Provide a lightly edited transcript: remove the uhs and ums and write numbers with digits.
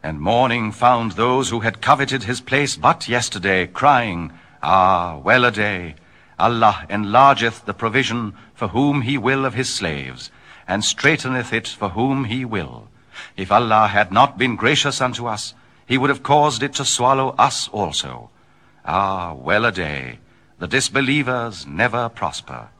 And morning found those who had coveted his place but yesterday, crying, Ah, well-a-day! Allah enlargeth the provision for whom he will of his slaves, and straiteneth it for whom he will. If Allah had not been gracious unto us, he would have caused it to swallow us also. Ah, well-a-day! The disbelievers never prosper.